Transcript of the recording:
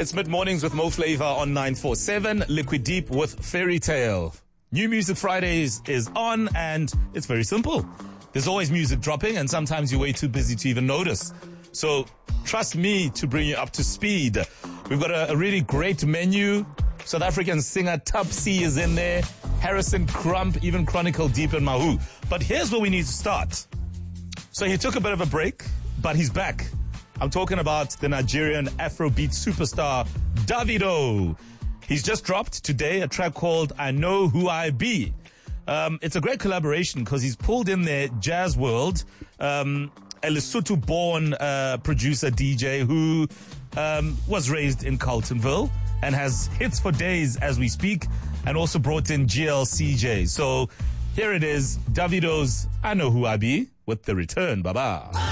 It's mid-mornings with Mo Flavor on 947, Liquid Deep with Fairy Tale. New Music Fridays is on, and it's very simple. There's always music dropping, and sometimes you're way too busy to even notice. So trust me to bring you up to speed. We've got a really great menu. South African singer Tupsi is in there. Harrison Crump, even Chronicle Deep and Mahu. But here's where we need to start. So he took a bit of a break, but he's back. I'm talking about the Nigerian Afrobeat superstar, Davido. He's just dropped today a track called I Know Who I Be. It's a great collaboration because he's pulled in their Jazz World, a Lesotho-born producer DJ who was raised in Carltonville and has hits for days as we speak, and also brought in GLCJ. So here it is, Davido's I Know Who I Be with The Return. Bye-bye.